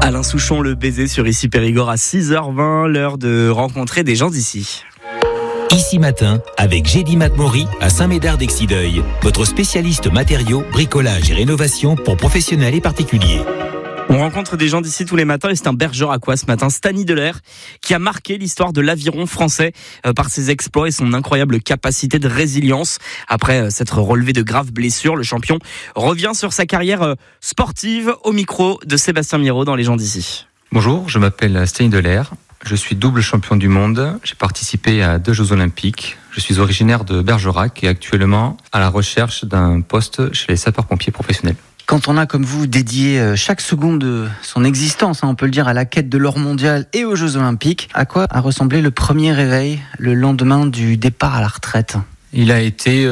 Alain Souchon, le baiser sur Ici Périgord à 6h20, l'heure de rencontrer des gens d'ici. Ici Matin, avec Gédy Matmori à Saint-Médard-d'Exideuil, votre spécialiste matériaux, bricolage et rénovation pour professionnels et particuliers. On rencontre des gens d'ici tous les matins et c'est un bergeracois ce matin, Stani Delair, qui a marqué l'histoire de l'aviron français par ses exploits et son incroyable capacité de résilience. Après s'être relevé de graves blessures, le champion revient sur sa carrière sportive au micro de Sébastien Miraud dans Les gens d'ici. Bonjour, je m'appelle Stani Delair, je suis double champion du monde, j'ai participé à 2 Jeux Olympiques, je suis originaire de Bergerac et actuellement à la recherche d'un poste chez les sapeurs-pompiers professionnels. Quand on a, comme vous, dédié chaque seconde de son existence, on peut le dire, à la quête de l'or mondial et aux Jeux Olympiques, à quoi a ressemblé le premier réveil le lendemain du départ à la retraite ? Il a été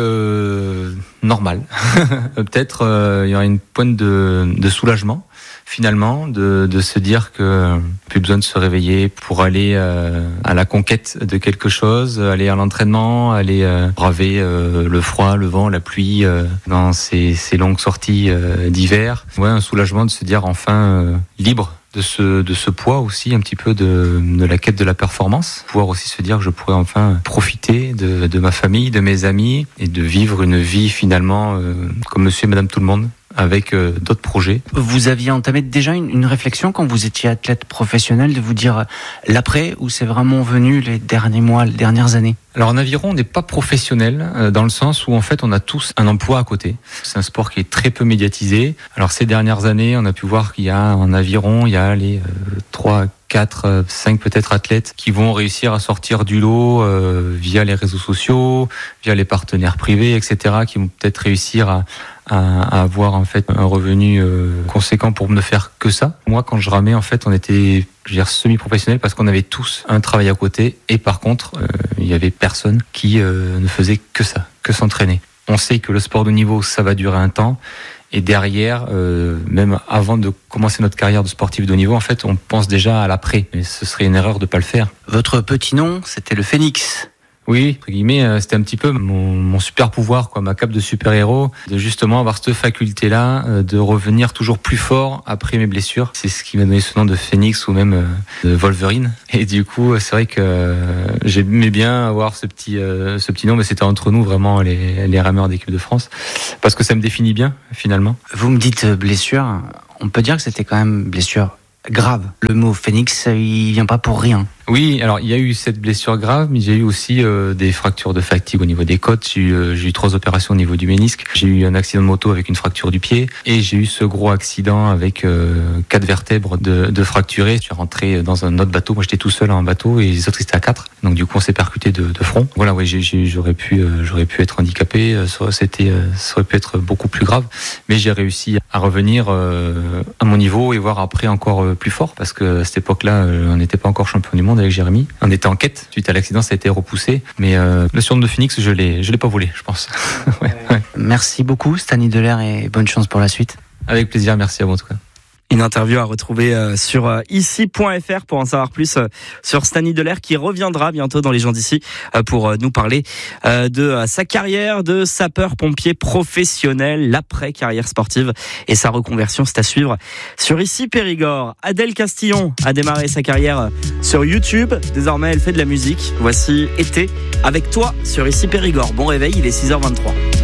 normal. Peut-être il y aura une pointe de soulagement, finalement, de se dire que plus besoin de se réveiller pour aller à la conquête de quelque chose, aller à l'entraînement, aller braver le froid, le vent, la pluie dans ces longues sorties d'hiver. Ouais, un soulagement de se dire enfin libre de ce poids aussi, un petit peu de la quête de la performance. Pouvoir aussi se dire que je pourrais enfin profiter de ma famille, de mes amis et de vivre une vie finalement comme monsieur et madame tout le monde, avec d'autres projets. Vous aviez entamé déjà une réflexion quand vous étiez athlète professionnel de vous dire l'après, ou c'est vraiment venu les derniers mois, les dernières années ? Alors en aviron, on n'est pas professionnel dans le sens où en fait on a tous un emploi à côté. C'est un sport qui est très peu médiatisé. Alors ces dernières années, on a pu voir qu'il y a en aviron, il y a les 3, 4, 5 peut-être athlètes qui vont réussir à sortir du lot via les réseaux sociaux, via les partenaires privés, etc., qui vont peut-être réussir à avoir en fait un revenu conséquent pour ne faire que ça. Moi, quand je ramais, en fait, on était, je veux dire, semi-professionnel parce qu'on avait tous un travail à côté et par contre, il y avait personne qui ne faisait que ça, que s'entraîner. On sait que le sport de haut niveau, ça va durer un temps. Et derrière, même avant de commencer notre carrière de sportif de haut niveau, en fait, on pense déjà à l'après. Et ce serait une erreur de pas le faire. Votre petit nom, c'était le Phénix. Oui, entre guillemets, c'était un petit peu mon super pouvoir, quoi, ma cape de super-héros, de justement avoir cette faculté-là de revenir toujours plus fort après mes blessures. C'est ce qui m'a donné ce nom de Phénix ou même de Wolverine. Et du coup, c'est vrai que j'aimais bien avoir ce petit nom, mais c'était entre nous vraiment les rameurs d'équipe de France, parce que ça me définit bien finalement. Vous me dites blessure, on peut dire que c'était quand même blessure grave. Le mot Phénix, il vient pas pour rien. Oui, alors il y a eu cette blessure grave, mais j'ai eu aussi des fractures de fatigue au niveau des côtes. J'ai eu 3 opérations au niveau du ménisque. J'ai eu un accident de moto avec une fracture du pied et j'ai eu ce gros accident avec 4 vertèbres de fracturées. Je suis rentré dans un autre bateau. Moi, j'étais tout seul en bateau et les autres étaient à 4. Donc du coup, on s'est percuté de front. Voilà, ouais, j'aurais pu être handicapé. Ça aurait pu être beaucoup plus grave. Mais j'ai réussi à revenir à mon niveau et voire après encore plus fort parce que à cette époque-là, on n'était pas encore champion du monde avec Jérémy. On était en quête. Suite à l'accident, ça a été repoussé. Mais le surnom de Phoenix, je l'ai pas volé, je pense. Ouais. Merci beaucoup, Stani Delair, et bonne chance pour la suite. Avec plaisir, merci à vous en tout cas. Une interview à retrouver sur ici.fr pour en savoir plus sur Stani Delair qui reviendra bientôt dans Les gens d'ici pour nous parler de sa carrière de sapeur-pompier professionnel, l'après-carrière sportive et sa reconversion. C'est à suivre sur Ici Périgord. Adèle Castillon a démarré sa carrière sur YouTube. Désormais, elle fait de la musique. Voici Été avec toi sur Ici Périgord. Bon réveil, il est 6h23.